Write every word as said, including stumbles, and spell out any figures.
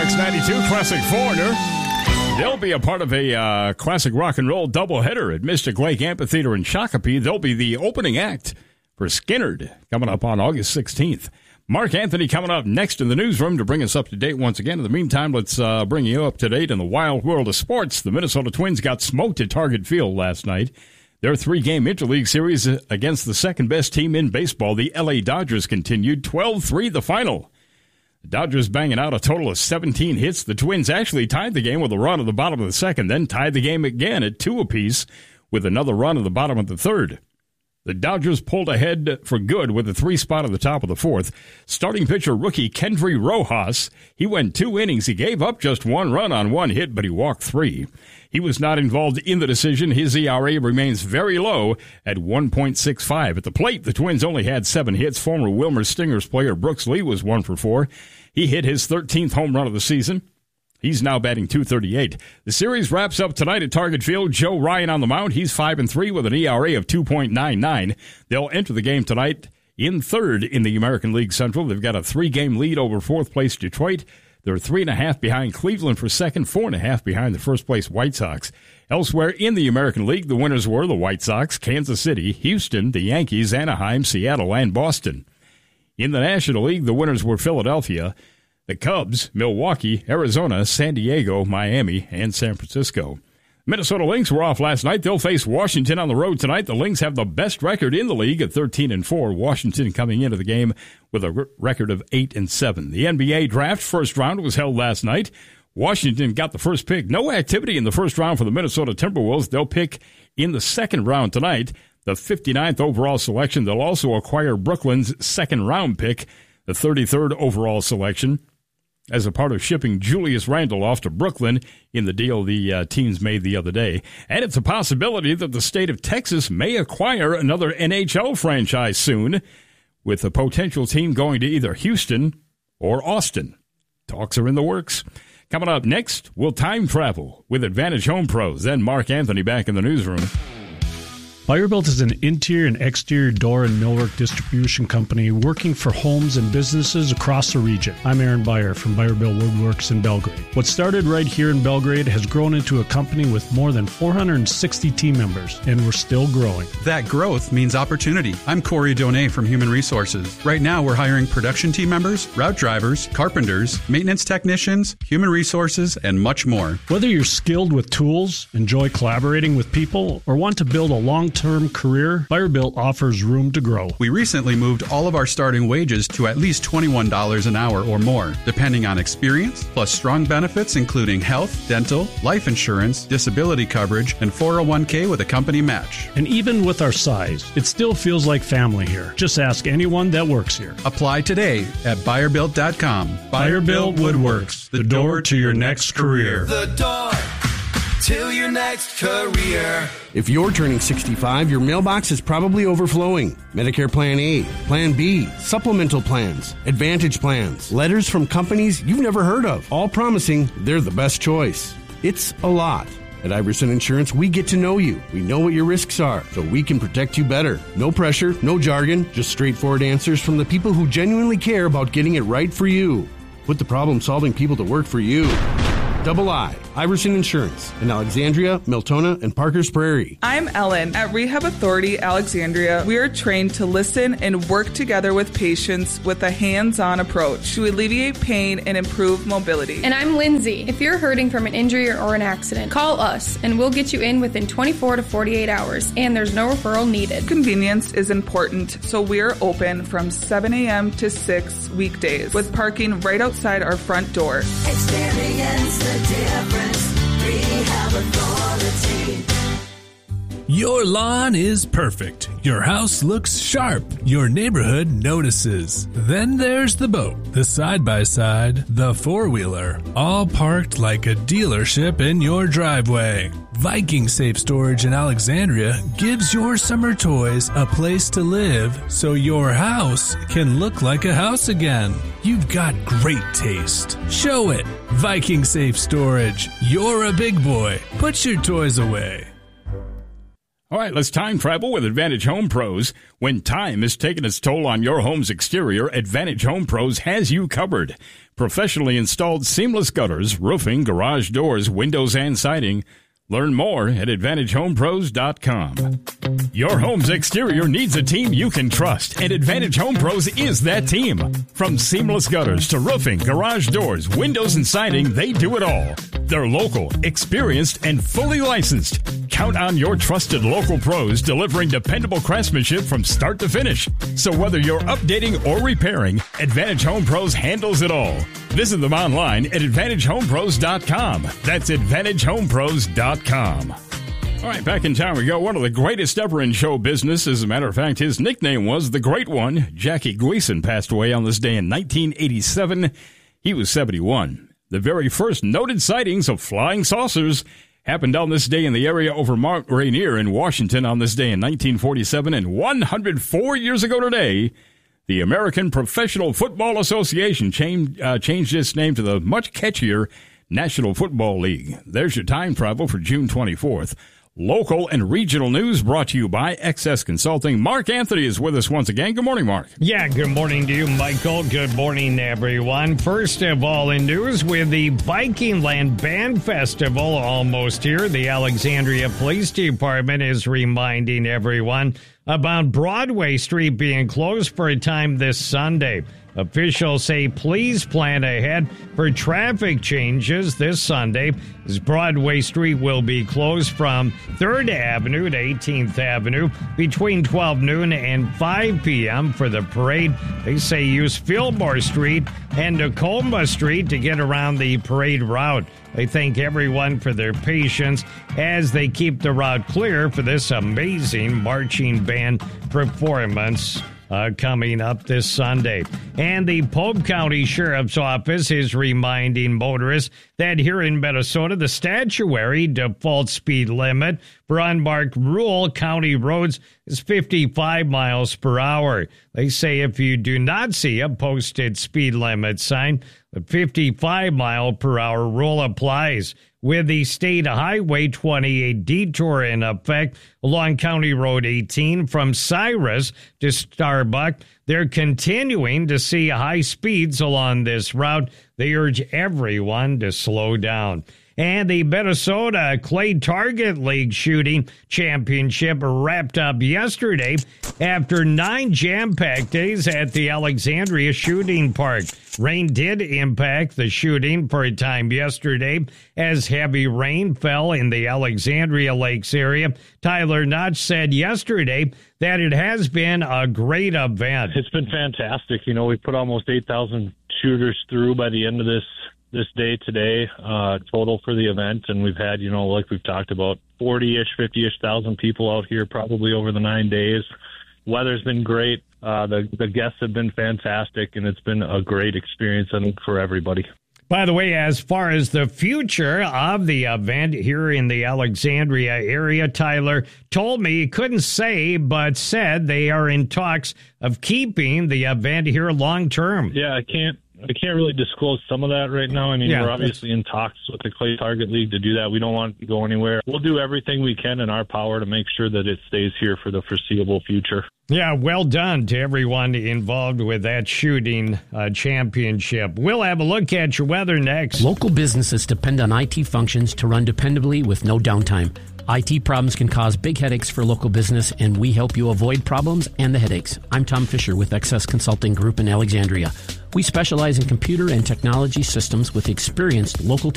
X ninety-two Classic Foreigner. They'll be a part of a uh, classic rock and roll doubleheader at Mystic Lake Amphitheater in Shakopee. They'll be the opening act for Skinnerd coming up on August sixteenth. Mark Anthony coming up next in the newsroom to bring us up to date once again. In the meantime, let's uh, bring you up to date in the wild world of sports. The Minnesota Twins got smoked at Target Field last night. Their three-game interleague series against the second-best team in baseball, the L A Dodgers, continued twelve three the final. The Dodgers banging out a total of seventeen hits. The Twins actually tied the game with a run at the bottom of the second, then tied the game again at two apiece with another run at the bottom of the third. The Dodgers pulled ahead for good with a three spot at the top of the fourth. Starting pitcher rookie Kendry Rojas, he went two innings. He gave up just one run on one hit, but he walked three. He was not involved in the decision. His E R A remains very low at one point six five. At the plate, the Twins only had seven hits. Former Wilmer Stingers player Brooks Lee was one for four. He hit his thirteenth home run of the season. He's now batting two thirty-eight. The series wraps up tonight at Target Field. Joe Ryan on the mound. He's five and three with an E R A of two point nine nine. They'll enter the game tonight in third in the American League Central. They've got a three-game lead over fourth-place Detroit. They're three and a half behind Cleveland for second, four and a half behind the first-place White Sox. Elsewhere in the American League, the winners were the White Sox, Kansas City, Houston, the Yankees, Anaheim, Seattle, and Boston. In the National League, the winners were Philadelphia, the Cubs, Milwaukee, Arizona, San Diego, Miami, and San Francisco. Minnesota Lynx were off last night. They'll face Washington on the road tonight. The Lynx have the best record in the league at thirteen and four. Washington coming into the game with a record of eight and seven. The N B A draft first round was held last night. Washington got the first pick. No activity in the first round for the Minnesota Timberwolves. They'll pick in the second round tonight, the fifty-ninth overall selection. They'll also acquire Brooklyn's second round pick, the thirty-third overall selection, as a part of shipping Julius Randle off to Brooklyn in the deal the uh, teams made the other day. And it's a possibility that the state of Texas may acquire another N H L franchise soon, with a potential team going to either Houston or Austin. Talks are in the works. Coming up next, we'll time travel with Advantage Home Pros. Then Mark Anthony back in the newsroom. Buyer-Built is an interior and exterior door and millwork distribution company working for homes and businesses across the region. I'm Aaron Buyer from Buyer-Built Woodworks in Belgrade. What started right here in Belgrade has grown into a company with more than four hundred sixty team members, and we're still growing. That growth means opportunity. I'm Corey Donay from Human Resources. Right now, we're hiring production team members, route drivers, carpenters, maintenance technicians, human resources, and much more. Whether you're skilled with tools, enjoy collaborating with people, or want to build a long term career, Buyer-Built offers room to grow. We recently moved all of our starting wages to at least twenty-one dollars an hour or more, depending on experience, plus strong benefits including health, dental, life insurance, disability coverage, and four oh one k with a company match. And even with our size, it still feels like family here. Just ask anyone that works here. Apply today at buyer built dot com. Buyer-Built Woodworks, the door to your next career. The door to your next career. If you're turning sixty-five, your mailbox is probably overflowing. Medicare Plan A, Plan B, supplemental plans, Advantage plans, letters from companies you've never heard of, all promising they're the best choice. It's a lot. At Iverson Insurance, we get to know you. We know what your risks are, so we can protect you better. No pressure, no jargon, just straightforward answers from the people who genuinely care about getting it right for you. Put the problem-solving people to work for you. Double I, Iverson Insurance, in Alexandria, Miltona, and Parker's Prairie. I'm Ellen. At Rehab Authority Alexandria, we are trained to listen and work together with patients with a hands-on approach to alleviate pain and improve mobility. And I'm Lindsay. If you're hurting from an injury or an accident, call us and we'll get you in within twenty-four to forty-eight hours, and there's no referral needed. Convenience is important, so we're open from seven a.m. to six weekdays, with parking right outside our front door. Experience the difference. Rehab Authority. Your lawn is perfect. Your house looks sharp. Your neighborhood notices. Then there's the boat, the side-by-side, the four-wheeler, all parked like a dealership in your driveway. Viking Safe Storage in Alexandria gives your summer toys a place to live so your house can look like a house again. You've got great taste. Show it. Viking Safe Storage. You're a big boy. Put your toys away. All right, let's time travel with Advantage Home Pros. When time is taking its toll on your home's exterior, Advantage Home Pros has you covered. Professionally installed seamless gutters, roofing, garage doors, windows, and siding. Learn more at advantage home pros dot com. Your home's exterior needs a team you can trust, and Advantage Home Pros is that team. From seamless gutters to roofing, garage doors, windows, and siding, they do it all. They're local, experienced, and fully licensed. Count on your trusted local pros delivering dependable craftsmanship from start to finish. So whether you're updating or repairing, Advantage Home Pros handles it all. Visit them online at advantage home pros dot com. That's advantage home pros dot com. All right, back in town we go. One of the greatest ever in show business. As a matter of fact, his nickname was The Great One. Jackie Gleason passed away on this day in nineteen eighty-seven. He was seventy-one. The very first noted sightings of flying saucers happened on this day in the area over Mount Rainier in Washington on this day in nineteen forty-seven. And one hundred four years ago today, the American Professional Football Association changed, uh, changed its name to the much catchier National Football League. There's your time travel for June twenty-fourth. Local and regional news brought to you by X S Consulting. Mark Anthony is with us once again. Good morning, Mark. Yeah, good morning to you, Michael. Good morning, everyone. First of all, in news, with the Viking Land Band Festival almost here, the Alexandria Police Department is reminding everyone about Broadway Street being closed for a time this Sunday. Officials say please plan ahead for traffic changes this Sunday, as Broadway Street will be closed from third Avenue to eighteenth Avenue between twelve noon and five p.m. for the parade. They say use Fillmore Street and Tacoma Street to get around the parade route. They thank everyone for their patience as they keep the route clear for this amazing marching band performance Uh, coming up this Sunday. And the Polk County Sheriff's Office is reminding motorists that here in Minnesota, the statutory default speed limit for unmarked rural county roads is fifty-five miles per hour. They say if you do not see a posted speed limit sign, the fifty-five mile per hour rule applies. With the State Highway twenty-eight detour in effect along County Road eighteen from Cyrus to Starbuck, they're continuing to see high speeds along this route. They urge everyone to slow down. And the Minnesota Clay Target League Shooting Championship wrapped up yesterday after nine jam-packed days at the Alexandria Shooting Park. Rain did impact the shooting for a time yesterday as heavy rain fell in the Alexandria Lakes area. Tyler Notch said yesterday that it has been a great event. It's been fantastic. You know, we put almost eight thousand shooters through by the end of this this day today, uh, total for the event. And we've had, you know, like we've talked about, forty-ish, fifty-ish thousand people out here probably over the nine days. Weather's been great. Uh, the, the guests have been fantastic, and it's been a great experience, I think, for everybody. By the way, as far as the future of the event here in the Alexandria area, Tyler told me he couldn't say, but said they are in talks of keeping the event here long term. Yeah, I can't. I can't really disclose some of that right now. I mean, yeah, we're obviously in talks with the Clay Target League to do that. We don't want it to go anywhere. We'll do everything we can in our power to make sure that it stays here for the foreseeable future. Yeah, well done to everyone involved with that shooting uh, championship. We'll have a look at your weather next. Local businesses depend on I T functions to run dependably with no downtime. I T problems can cause big headaches for local business, and we help you avoid problems and the headaches. I'm Tom Fisher with X S Consulting Group in Alexandria. We specialize in computer and technology systems with experienced local